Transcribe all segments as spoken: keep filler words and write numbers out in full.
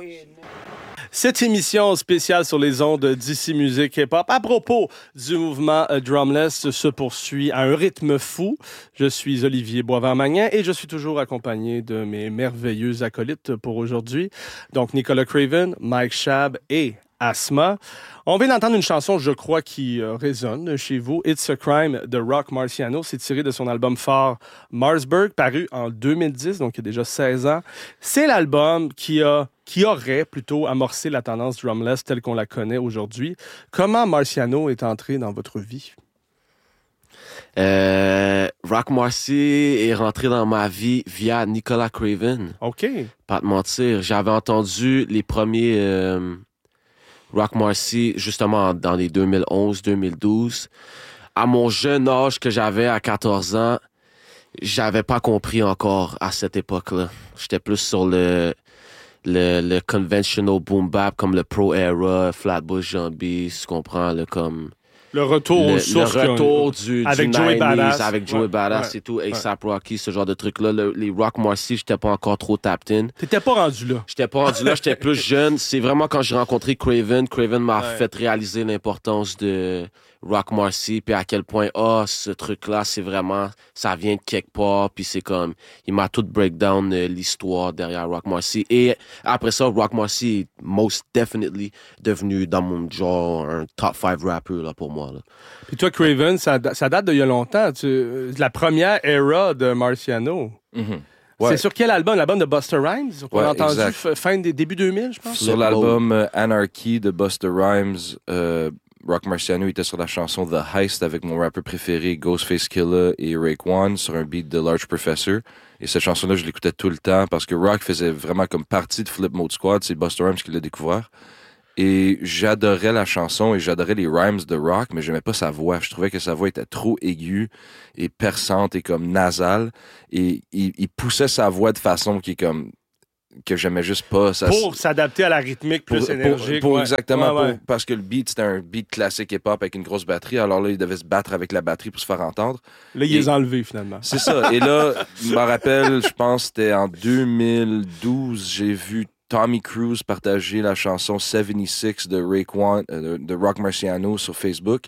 Cette émission spéciale sur les ondes d'Ici Musique Hip-Hop à propos du mouvement Drumless se poursuit à un rythme fou. Je suis Olivier Boisvert-Magnin et je suis toujours accompagné de mes merveilleux acolytes pour aujourd'hui. Donc Nicolas Craven, Mike Schaab et Asma. On vient d'entendre une chanson, je crois, qui euh, résonne chez vous. It's a Crime de Rock Marciano. C'est tiré de son album phare Marsburg, paru en deux mille dix, donc il y a déjà seize ans. C'est l'album qui a qui aurait plutôt amorcé la tendance drumless telle qu'on la connaît aujourd'hui. Comment Marciano est entré dans votre vie? Euh, Rock Marcy est rentré dans ma vie via Nicolas Craven. OK. Pas te mentir, j'avais entendu les premiers euh, Rock Marcy justement dans les deux mille onze deux mille douze. À mon jeune âge que j'avais à quatorze ans, j'avais pas compris encore à cette époque-là. J'étais plus sur le Le, le conventional boom bap comme le Pro Era, Flatbush Jambi, tu comprends, le comme... Le retour le, aux sources. Le retour du, avec du Joey nineties, Badass. avec Joey ouais, Badass ouais, et tout, A$AP ouais. Rocky, ce genre de trucs-là. Le, les Rock Marcy, j'étais pas encore trop tapped in. T'étais pas rendu là. J'étais pas rendu là, j'étais plus jeune. C'est vraiment quand j'ai rencontré Craven, Craven m'a ouais. fait réaliser l'importance de Rock Marcy, puis à quel point, ah, oh, ce truc-là, c'est vraiment, ça vient de quelque part, puis c'est comme, il m'a tout breakdown euh, l'histoire derrière Rock Marcy. Et après ça, Rock Marcy est most definitely devenu dans mon genre un top five rapper là, pour moi. Là. Puis toi, Craven, ça, ça date d'il y a longtemps. Tu, la première era de Marciano. Mm-hmm. Ouais. C'est sur quel album? L'album de Busta Rhymes? Qu'on ouais, a entendu exact. fin des débuts deux mille, je pense. Sur l'album euh, Anarchy de Busta Rhymes, euh, Rock Marciano était sur la chanson The Heist avec mon rappeur préféré Ghostface Killah et Raekwon sur un beat de Large Professor. Et cette chanson-là, je l'écoutais tout le temps parce que Rock faisait vraiment comme partie de Flip Mode Squad. C'est Busta Rhymes qui l'a découvert. Et j'adorais la chanson et j'adorais les rhymes de Rock, mais j'aimais pas sa voix. Je trouvais que sa voix était trop aiguë et perçante et comme nasale. Et il, il poussait sa voix de façon qui est comme... que j'aimais juste pas. Ça, pour s'adapter à la rythmique plus pour, énergique. Pour, pour ouais. exactement, ouais, ouais. Pour, parce que le beat, c'était un beat classique hip-hop avec une grosse batterie. Alors là, il devait se battre avec la batterie pour se faire entendre. Là, il les a enlevés, finalement. C'est ça. Et là, je me rappelle, je pense que c'était en deux mille douze, j'ai vu Tommy Cruise partager la chanson soixante-six de Raekwon, euh, de Rock Marciano sur Facebook.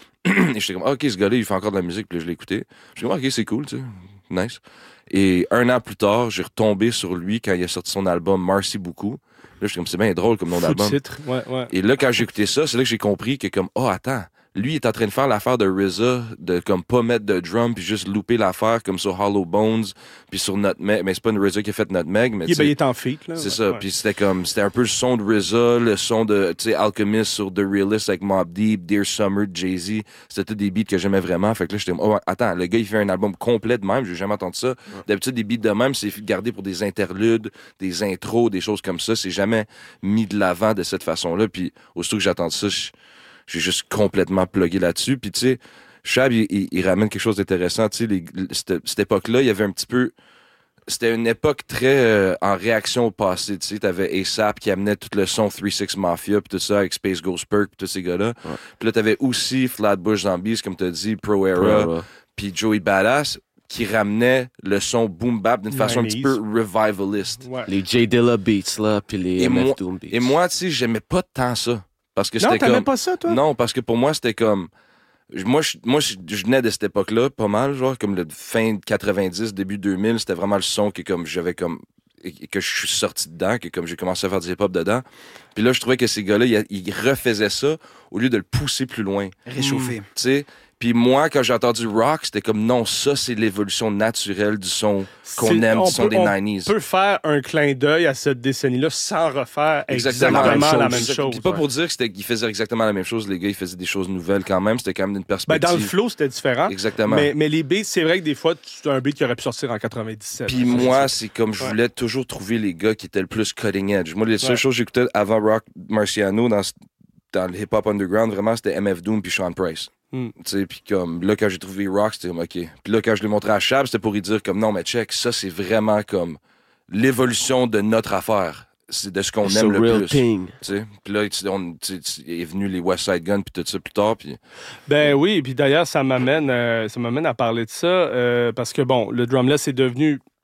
Et j'étais comme, OK, ce gars-là, il fait encore de la musique. Puis là, je l'ai écouté. J'étais comme, OK, c'est cool, tu sais. Nice. Et un an plus tard, j'ai retombé sur lui quand il a sorti son album Marcy Beaucoup. Là, j'étais comme, c'est bien drôle comme nom d'album. Titre. Ouais, ouais. Et là, quand j'ai écouté ça, c'est là que j'ai compris que comme, oh, attends, lui, il est en train de faire l'affaire de R Z A, de comme pas mettre de drum, puis juste louper l'affaire comme sur Hollow Bones, puis sur Nutmeg. Mais c'est pas une R Z A qui a fait Nutmeg, mais il, ben, il est en feat, là. C'est ouais, ça. Ouais. Puis c'était comme, c'était un peu le son de R Z A, le son de, tu sais, Alchemist sur The Realist avec Mobb Deep, Dear Summer, Jay-Z. C'était tous des beats que j'aimais vraiment. Fait que là, j'étais, oh, attends, le gars, il fait un album complet de même. J'ai jamais entendu ça. Ouais. D'habitude, des beats de même, c'est gardé pour des interludes, des intros, des choses comme ça. C'est jamais mis de l'avant de cette façon-là. Puis, aussitôt que j'attends ça, je, j'ai juste complètement plugué là-dessus. Puis, tu sais, Schaab, il, il, il ramène quelque chose d'intéressant. Tu sais, les, cette, cette époque-là, il y avait un petit peu... C'était une époque très euh, en réaction au passé. Tu sais, t'avais A$AP qui amenait tout le son three six Mafia puis tout ça avec Space Ghost Perk puis tous ces gars-là. Ouais. Puis là, t'avais aussi Flatbush Zombies, comme t'as dit, Pro Era, puis Joey Badass qui ramenait le son boom bap d'une façon nineties. Un petit peu revivaliste. Ouais. Les J Dilla Beats, là, puis les et M F moi, Doom Beats. Et moi, tu sais, j'aimais pas tant ça. Parce que non, c'était t'aimais comme... pas ça, toi? Non, parce que pour moi, c'était comme... Moi, je, moi, je, je venais de cette époque-là, pas mal, genre, comme le fin quatre-vingt-dix, début deux mille, c'était vraiment le son que comme j'avais comme... que je suis sorti dedans, que comme j'ai commencé à faire du hip-hop dedans. Puis là, je trouvais que ces gars-là, ils, ils refaisaient ça au lieu de le pousser plus loin. Réchauffer. Mmh. Tu sais? Puis moi, quand j'ai entendu rock, c'était comme non, ça, c'est l'évolution naturelle du son qu'on c'est, aime, du son peut, des nineties. On peut faire un clin d'œil à cette décennie-là sans refaire exactement, exactement la même chose. La même chose Puis pas ouais. pour dire que c'était, qu'ils faisaient exactement la même chose, les gars, ils faisaient des choses nouvelles quand même. C'était quand même une perspective. Ben dans le flow, c'était différent. Exactement. Mais, mais les beats, c'est vrai que des fois, c'est un beat qui aurait pu sortir en quatre-vingt-dix-sept. Puis moi, c'est comme je voulais ouais. toujours trouver les gars qui étaient le plus cutting edge. Moi, les seules ouais. choses que j'écoutais avant Rock Marciano dans, dans le hip-hop underground, vraiment, c'était M F Doom puis Sean Price. Mm. Tu sais, puis comme là, quand j'ai trouvé Rock, c'était comme OK. Puis là, quand je l'ai montré à Schaab, c'était pour lui dire comme non, mais check, ça, c'est vraiment comme l'évolution de notre affaire. C'est de ce qu'on It's aime le real plus. Thing. Puis là, on, est venu les West Side Gun puis tout ça plus tard. Pis... Ben oui, puis d'ailleurs, ça m'amène, euh, ça m'amène à parler de ça euh, parce que bon, le drumless est devenu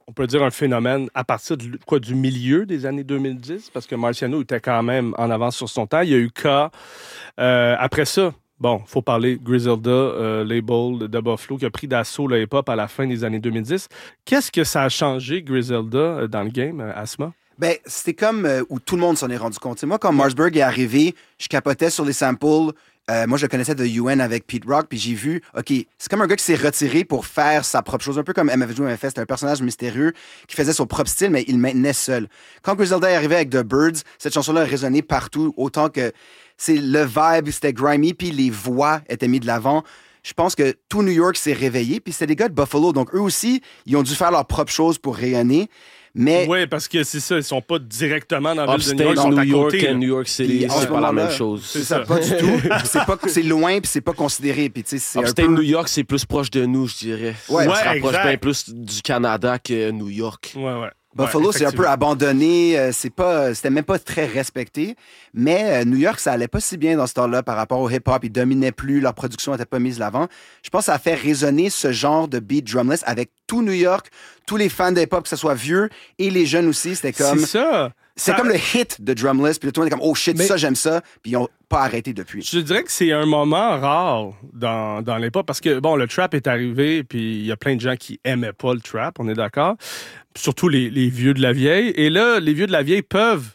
on peut dire un phénomène à partir de, quoi, du milieu des années deux mille dix, parce que Marciano était quand même en avance sur son temps. Il y a eu K. Euh, après ça, bon, il faut parler Griselda, euh, label de Buffalo, qui a pris d'assaut le hip-hop à la fin des années deux mille dix. Qu'est-ce que ça a changé, Griselda, euh, dans le game, euh, Asma? Ben, c'était comme euh, où tout le monde s'en est rendu compte. T'sais, moi, quand Marsburg est arrivé, je capotais sur les samples. Euh, moi, je le connaissais de U N avec Pete Rock, puis j'ai vu, OK, c'est comme un gars qui s'est retiré pour faire sa propre chose, un peu comme M F Doom M F S, c'était un personnage mystérieux qui faisait son propre style, mais il le maintenait seul. Quand Griselda est arrivé avec The Birds, cette chanson-là a résonné partout, autant que c'est le vibe, c'était grimy, puis les voix étaient mises de l'avant. Je pense que tout New York s'est réveillé, puis c'était des gars de Buffalo, donc eux aussi, ils ont dû faire leur propre chose pour rayonner. Mais... Oui, parce que c'est ça, ils sont pas directement dans la ville de New York, Upstate ils sont New à York côté. et New York City, Puis, en c'est ce pas la moment-là, même chose. C'est ça, pas du tout. C'est, pas, c'est loin, puis c'est pas considéré. Puis, tu sais, c'est un Upstate peu... New York, c'est plus proche de nous, je dirais. Ouais, On ouais, se rapproche exact. bien plus du Canada que New York. Ouais, ouais. Buffalo, Ouais, c'est un peu effectivement. abandonné. euh, C'est pas, c'était même pas très respecté. Mais euh, New York, ça allait pas si bien dans ce temps-là par rapport au hip-hop. Ils dominaient plus, leur production n'était pas mise de l'avant. Je pense que ça a fait résonner ce genre de beat drumless avec tout New York, tous les fans de hip-hop, que ce soit vieux et les jeunes aussi. C'était comme, C'est ça. c'est Ça- comme le hit de drumless. Puis tout le monde est comme, oh shit, Mais- ça, j'aime ça. Puis ils ont pas arrêté depuis. Je dirais que c'est un moment rare dans, dans l'hip-hop parce que, bon, le trap est arrivé, puis il y a plein de gens qui aimaient pas le trap, on est d'accord. Surtout les, les vieux de la vieille. Et là, les vieux de la vieille peuvent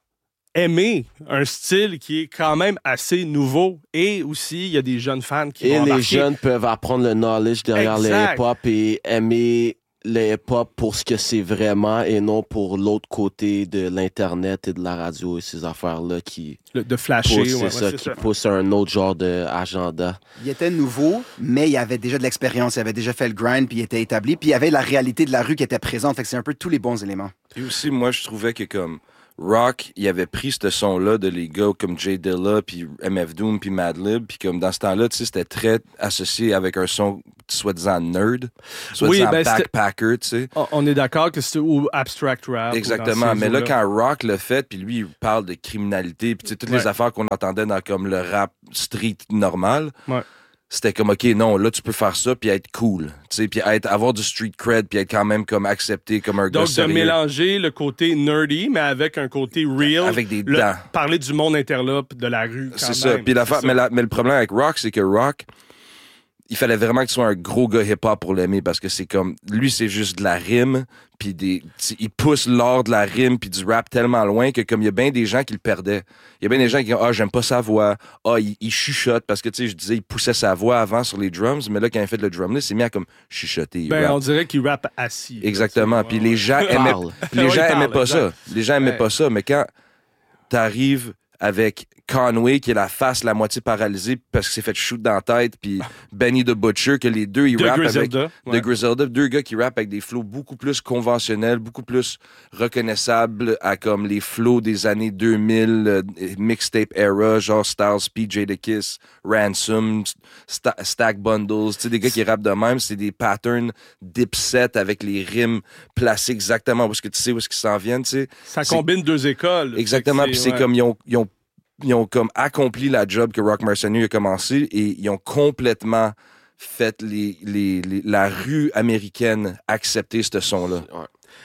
aimer un style qui est quand même assez nouveau. Et aussi, il y a des jeunes fans qui Et vont les embarquer. jeunes peuvent apprendre le knowledge derrière Exact. le hip-hop et aimer le hip-hop pour ce que c'est vraiment et non pour l'autre côté de l'Internet et de la radio et ces affaires-là qui Le- de flasher. poussent, ouais, ouais, c'est ça, c'est qui ça. poussent un autre genre d'agenda. Il était nouveau, mais il avait déjà de l'expérience. Il avait déjà fait le grind, puis il était établi. Puis il y avait la réalité de la rue qui était présente. Fait que c'est un peu tous les bons éléments. Et aussi, moi, je trouvais que comme Rock, il avait pris ce son-là de les gars comme Jay Dilla, puis M F Doom, puis Madlib, puis comme dans ce temps-là, tu sais, c'était très associé avec un son soi-disant nerd, soi-disant Oui, ben, c'était- backpacker, tu sais. On- On est d'accord que c'est ou abstract rap. ou Exactement. dans ces Mais là, eaux-là. quand Rock l'a fait, puis lui, il parle de criminalité, puis tu sais, toutes Ouais. les affaires qu'on entendait dans comme le rap street normal, Ouais. c'était comme, OK, non, là, tu peux faire ça, puis être cool, tu sais, puis être, avoir du street cred, puis être quand même comme accepté comme un gars Donc, de sérieux. mélanger le côté nerdy, mais avec un côté real. Avec des Le- dents. Parler du monde interlope, de la rue. quand C'est ça. même. Puis l'affaire- C'est ça. mais, la- mais le problème avec Rock, c'est que Rock, il fallait vraiment que tu sois un gros gars hip-hop pour l'aimer parce que c'est comme, lui, c'est juste de la rime, puis des, tu- il pousse l'art de la rime puis du rap tellement loin que comme il y a bien des gens qui le perdaient. Il y a bien des gens qui disent, ah, j'aime pas sa voix, ah, il, il chuchote parce que, tu sais, je disais, il poussait sa voix avant sur les drums, mais là, quand il a fait le drumless, il s'est mis à comme chuchoter. il Ben, rappe. on dirait qu'il rappe assis. Exactement. là, Puis ouais, les ouais. gens aimaient, Parle. puis les Ouais, gens il aimaient parle, pas exact. ça. Les gens aimaient Ouais. pas ça, mais quand t'arrives avec Conway, qui est la face la moitié paralysée parce qu'il s'est fait shoot dans la tête, puis Benny the Butcher, que les deux, ils De rappent avec... Griselda. De ouais. Griselda, deux gars qui rappent avec des flows beaucoup plus conventionnels, beaucoup plus reconnaissables à comme les flows des années deux mille, euh, mixtape era, genre Styles P, Jadakiss, Ransom, Sta- Stack Bundles, tu sais, des gars qui rappent de même, c'est des patterns dipset avec les rimes placées exactement parce que tu sais où est-ce qu'ils s'en viennent, tu sais. Ça c'est- combine deux écoles. Exactement, Fait que puis c'est ouais. comme ils ont, ils ont ils ont comme accompli la job que Rock Marciano a commencé et ils ont complètement fait les, les, les- la rue américaine accepter ce son-là. Ouais.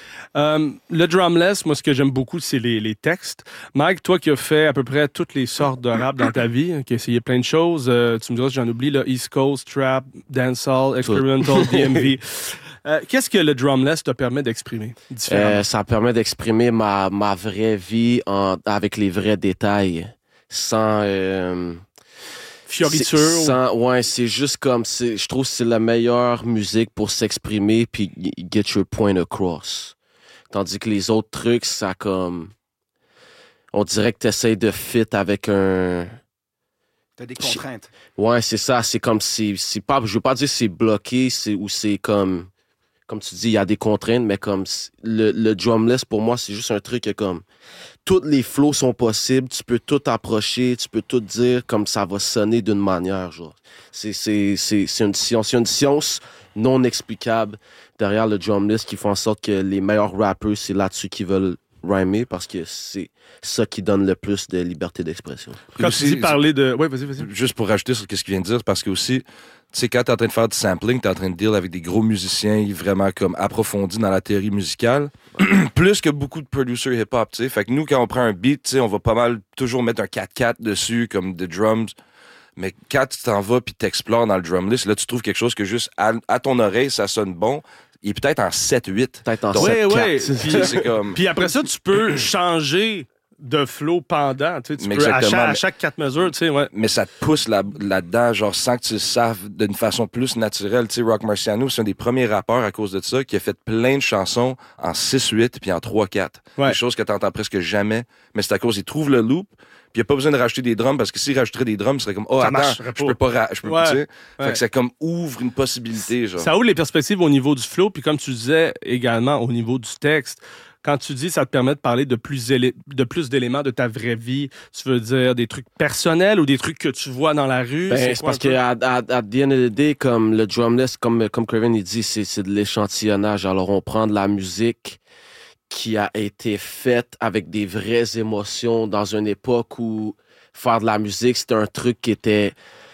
Euh, le drumless, moi, ce que j'aime beaucoup, c'est les, les textes. Mike, toi qui as fait à peu près toutes les sortes de rap dans ta vie, hein, qui a essayé plein de choses, euh, tu me diras si j'en oublie, là, East Coast, Trap, Dancehall, Experimental, D M V. Euh, Qu'est-ce que le drumless te permet d'exprimer différemment? Euh, ça permet d'exprimer ma, ma vraie vie en, avec les vrais détails. Sans. Euh, Fioriture? c'est- ou- sans- ouais, c'est juste comme. c'est- Je trouve que c'est la meilleure musique pour s'exprimer puis y- get your point across. Tandis que les autres trucs, ça comme. On dirait que tu essaies de fit avec un. T'as des Je- contraintes. Ouais, c'est ça. C'est comme si. C'est pas, je veux pas dire que c'est bloqué c'est, ou c'est comme. Comme tu dis, il y a des contraintes, mais comme si- le, le drumless, pour moi, c'est juste un truc que comme. Tous les flows sont possibles, tu peux tout approcher, tu peux tout dire comme ça va sonner d'une manière, genre. C'est, c'est, c'est, c'est une science. Il y a une science non explicable derrière le drumless qui fait en sorte que les meilleurs rappers, c'est là-dessus qu'ils veulent rhymer parce que c'est ça qui donne le plus de liberté d'expression. Quand aussi, tu dis parler de... Oui, vas-y, vas-y. Juste pour rajouter sur ce qu'il vient de dire, parce que aussi, tu sais, quand t'es en train de faire du sampling, t'es en train de deal avec des gros musiciens vraiment comme approfondis dans la théorie musicale, plus que beaucoup de producers hip-hop, tu sais. Fait que nous, quand on prend un beat, tu sais, on va pas mal toujours mettre un quatre quatre dessus, comme des drums. Mais quand tu t'en vas puis t'explores dans le drum list, là, tu trouves quelque chose que juste à, à ton oreille, ça sonne bon. Il est peut-être en sept huit. Peut-être en Donc, Oui, sept quatre. oui. C'est c'est comme... Puis après ça, tu peux changer de flow pendant. Tu sais, tu Mais peux, à exactement, chaque, à mais- chaque quatre mesures, tu sais, ouais. mais ça te pousse là- là-dedans, genre sans que tu le saves d'une façon plus naturelle. Tu sais, Rock Marciano, c'est un des premiers rappeurs à cause de ça qui a fait plein de chansons en six huit puis en trois quatre. Ouais. Des choses que t'entends presque jamais, mais c'est à cause qu'il trouve le loop. Puis il n'y a pas besoin de rajouter des drums parce que s'il rajouterait des drums, il serait comme oh Ça attends, marcherait je pas. peux pas, ra- je peux Ouais. tu sais. Ouais. Fait que ça comme ouvre une possibilité genre. Ça ouvre les perspectives au niveau du flow, puis comme tu disais également au niveau du texte, quand tu dis ça te permet de parler de plus, élé- de plus d'éléments de ta vraie vie, tu veux dire des trucs personnels ou des trucs que tu vois dans la rue? Ben, C'est c'est quoi parce un peu? que à, à, à the end of the day, comme le drumless, comme, comme Craven il dit, c'est, c'est de l'échantillonnage. Alors on prend de la musique qui a été faite avec des vraies émotions dans une époque où faire de la musique, c'était un truc qui était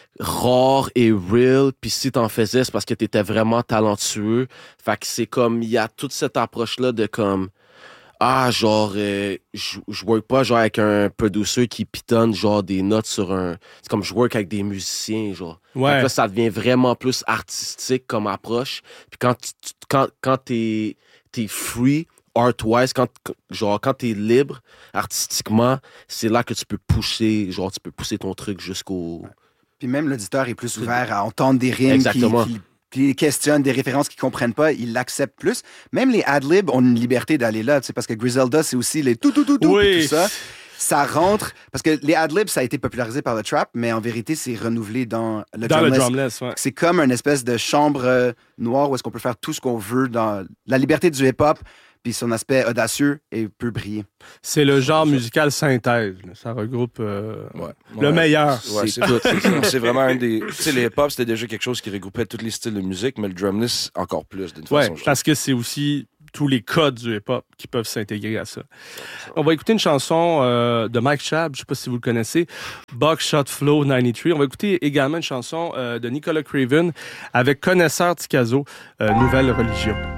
rare et real, puis si t'en faisais, c'est parce que t'étais vraiment talentueux. Fait que c'est comme, il y a toute cette approche-là de comme, ah, genre, euh, je je work pas genre avec un producer qui pitonne genre des notes sur un... C'est comme je work avec des musiciens, genre. Fait Ouais. que là, ça devient vraiment plus artistique comme approche. Puis quand, tu- tu- quand, quand t'es, t'es free, art-wise, quand, genre, quand t'es libre artistiquement, c'est là que tu peux pousser, genre, tu peux pousser ton truc jusqu'au... Puis même l'auditeur est plus ouvert à entendre des rimes qui, Exactement. qui, qui questionnent des références qu'ils comprennent pas, ils l'acceptent plus. Même les ad-libs ont une liberté d'aller là, tu sais, parce que Griselda, c'est aussi les tout, tout, tout, tout, Oui. puis tout ça. Ça rentre, parce que les ad-libs, ça a été popularisé par le trap, mais en vérité, c'est renouvelé dans le Dans le drumless. drumless, ouais. C'est comme une espèce de chambre euh, noire où est-ce qu'on peut faire tout ce qu'on veut dans la liberté du hip-hop, puis son aspect audacieux et peut briller. C'est le genre musical synthèse. Là. Ça regroupe euh, Ouais. le Ouais. meilleur. Ouais, c'est tout. C'est ça. C'est vraiment un des. Tu sais, le hip-hop, c'était déjà quelque chose qui regroupait tous les styles de musique, mais le drumless, encore plus, d'une Ouais, façon. je parce que c'est aussi tous les codes du hip-hop qui peuvent s'intégrer à ça. On va écouter une chanson euh, de Mike Chab, je sais pas si vous le connaissez, Buckshot Flow quatre-vingt-treize. On va écouter également une chanson euh, de Nicolas Craven avec Connaisseur Ticazo, euh, Nouvelle Religion.